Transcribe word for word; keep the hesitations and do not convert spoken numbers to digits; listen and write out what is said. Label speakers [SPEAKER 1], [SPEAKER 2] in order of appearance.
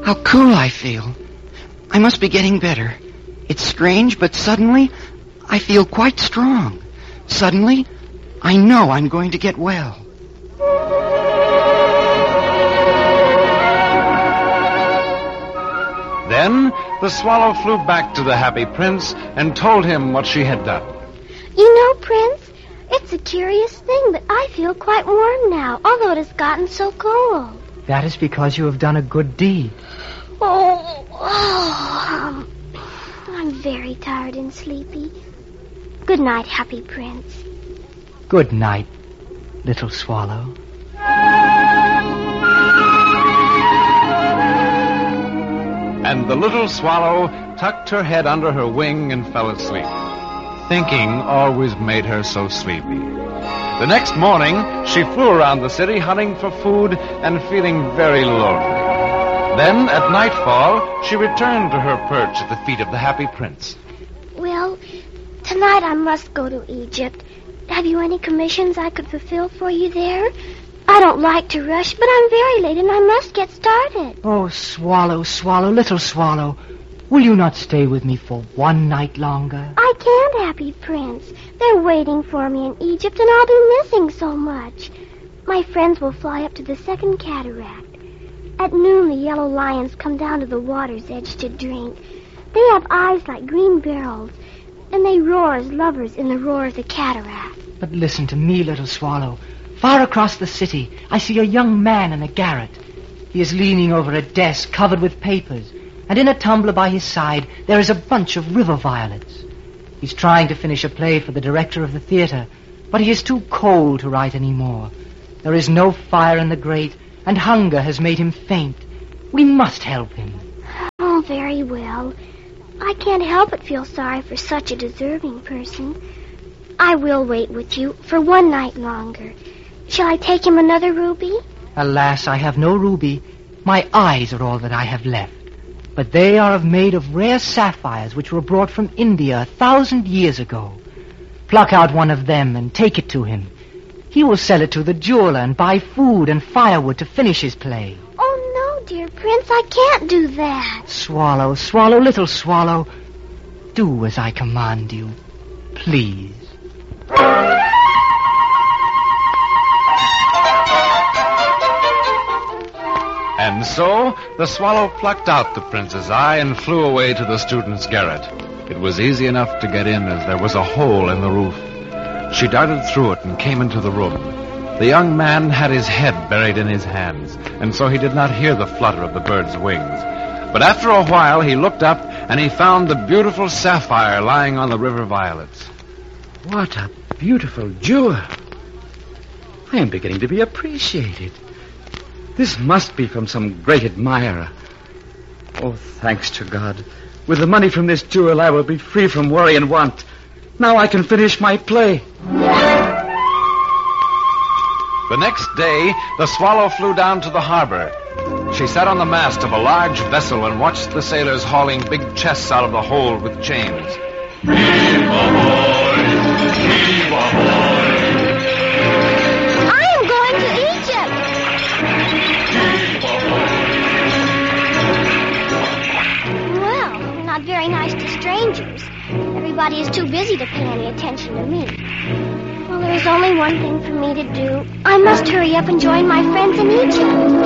[SPEAKER 1] How cool I feel. I must be getting better. It's strange, but suddenly I feel quite strong. Suddenly, I know I'm going to get well.
[SPEAKER 2] Then the swallow flew back to the happy prince and told him what she had done.
[SPEAKER 3] You know, Prince, it's a curious thing, but I feel quite warm now, although it has gotten so cold.
[SPEAKER 4] That is because you have done a good deed.
[SPEAKER 3] Oh, oh um, I'm very tired and sleepy. Good night, happy Prince.
[SPEAKER 4] Good night, little swallow.
[SPEAKER 2] And the little swallow tucked her head under her wing and fell asleep. Thinking always made her so sleepy. The next morning, she flew around the city hunting for food and feeling very lonely. Then, at nightfall, she returned to her perch at the feet of the happy prince.
[SPEAKER 3] Well, tonight I must go to Egypt. Have you any commissions I could fulfill for you there? I don't like to rush, but I'm very late and I must get started.
[SPEAKER 4] Oh, swallow, swallow, little swallow. Will you not stay with me for one night longer?
[SPEAKER 3] I can't, happy Prince. They're waiting for me in Egypt and I'll be missing so much. My friends will fly up to the second cataract. At noon, the yellow lions come down to the water's edge to drink. They have eyes like green barrels, and they roar as lovers in the roar of the cataract.
[SPEAKER 4] But listen to me, little swallow. Far across the city, I see a young man in a garret. He is leaning over a desk covered with papers, and in a tumbler by his side there is a bunch of river violets. He's trying to finish a play for the director of the theater, but he is too cold to write any more. There is no fire in the grate, and hunger has made him faint. We must help him.
[SPEAKER 3] Oh, very well. I can't help but feel sorry for such a deserving person. I will wait with you for one night longer. Shall I take him another ruby?
[SPEAKER 4] Alas, I have no ruby. My eyes are all that I have left. But they are made of rare sapphires which were brought from India a thousand years ago. Pluck out one of them and take it to him. He will sell it to the jeweler and buy food and firewood to finish his play.
[SPEAKER 3] Oh, no, dear Prince, I can't do that.
[SPEAKER 4] Swallow, swallow, little swallow. Do as I command you, please.
[SPEAKER 2] And so the swallow plucked out the prince's eye and flew away to the student's garret. It was easy enough to get in, as there was a hole in the roof. She darted through it and came into the room. The young man had his head buried in his hands, and so he did not hear the flutter of the bird's wings. But after a while he looked up, and he found the beautiful sapphire lying on the river violets.
[SPEAKER 5] What a beautiful jewel. I am beginning to be appreciated. This must be from some great admirer. Oh, thanks to God. With the money from this jewel, I will be free from worry and want. Now I can finish my play.
[SPEAKER 2] The next day, the swallow flew down to the harbor. She sat on the mast of a large vessel and watched the sailors hauling big chests out of the hold with chains.
[SPEAKER 3] I am going to Egypt. Well, not very nice to strangers. Everybody is too busy to pay any attention to me. Well, there is only one thing for me to do. I must hurry up and join my friends in Egypt.